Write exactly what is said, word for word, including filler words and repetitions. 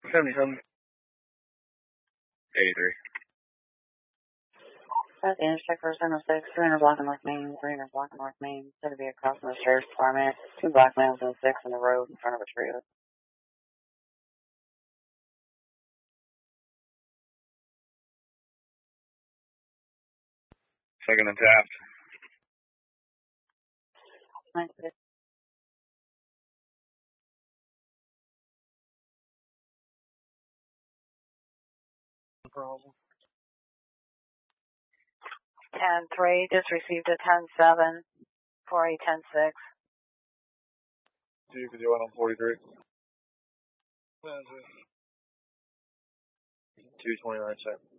seventy-seven. eighty-three. South Interstate for center six, two hundred block and North Main, three hundred block and North Main. It's going to be across from the Sheriff's Department. Two black males and six in the road in front of a trailer. Second and Taft. Nice. ten three, just received a ten seven, four eight ten six. two fifty-one on forty-three. two twenty-nine, sir.